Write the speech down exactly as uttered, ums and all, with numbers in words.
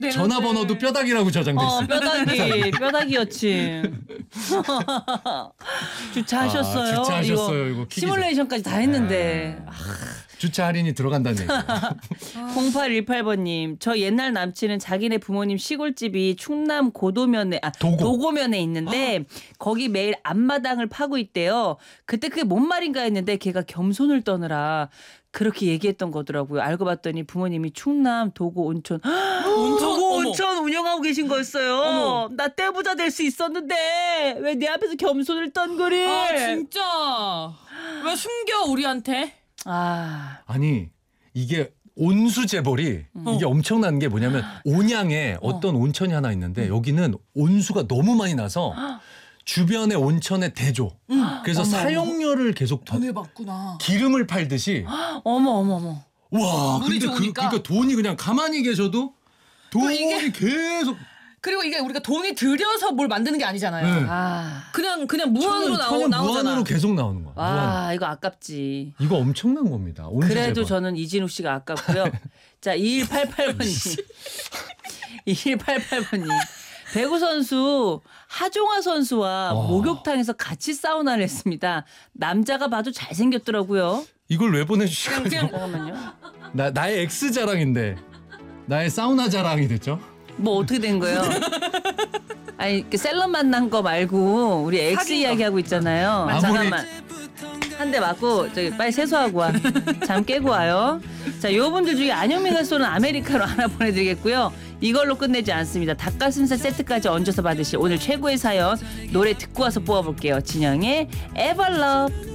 되는데. 전화번호도 뼈다귀라고 저장돼 있어. 어, 뼈다귀, 뼈다귀였지. 주차하셨어요? 아, 주차하셨어요. 이거 키기 시뮬레이션까지 다 했는데. 아, 주차 할인이 들어간다는 얘기. 공팔일팔 번님, 저 옛날 남친은 자기네 부모님 시골집이 충남 고도면에, 아, 도고. 도고면에 있는데 거기 매일 앞마당을 파고 있대요. 그때 그게 뭔 말인가 했는데 걔가 겸손을 떠느라 그렇게 얘기했던 거더라고요. 알고 봤더니 부모님이 충남 도고 온천, 온천? 도고 어머. 온천 운영하고 계신 거였어요. 어머. 나 떼부자 될 수 있었는데 왜 내 앞에서 겸손을 떤 거리? 아 진짜 왜 숨겨 우리한테? 아, 아니 이게 온수 재벌이 어. 이게 엄청난 게 뭐냐면 온양에 어떤 온천이 하나 있는데 여기는 온수가 너무 많이 나서 주변의 온천에 대조. 그래서 사용료를 계속 더 보내봤구나. 기름을 팔듯이 어머 어머 어머. 와 물이 근데 그, 좋으니까? 그러니까 돈이 그냥 가만히 계셔도 돈이 이게- 계속 그리고 이게 우리가 돈이 들여서 뭘 만드는 게 아니잖아요. 네. 아, 그냥 그냥 무한으로 나오, 천연 나오잖아. 무한으로 계속 나오는 거야. 무한. 와 이거 아깝지. 이거 엄청난 겁니다. 온수 그래도 재벌. 저는 이진욱 씨가 아깝고요. 자, 이일팔팔 번님. 이일팔팔 번님. 배구 선수 하종화 선수와 와. 목욕탕에서 같이 사우나를 했습니다. 남자가 봐도 잘생겼더라고요. 이걸 왜 보내주시고 그냥- 잠깐만요. 나 나의 X 자랑인데 나의 사우나 자랑이 됐죠? 뭐 어떻게 된 거예요? 아니 그 셀럽 만난 거 말고 우리 X 사귄 거. 이야기 하고 있잖아요. 아무리- 잠깐만. 한 대 맞고 저기 빨리 세수하고 와. 잠 깨고 와요. 자, 요분들 중에 안영미가 쏘는 아메리카노 하나 보내드리겠고요. 이걸로 끝내지 않습니다. 닭가슴살 세트까지 얹어서 받으실 오늘 최고의 사연 노래 듣고 와서 뽑아볼게요. 진영의 에버러브.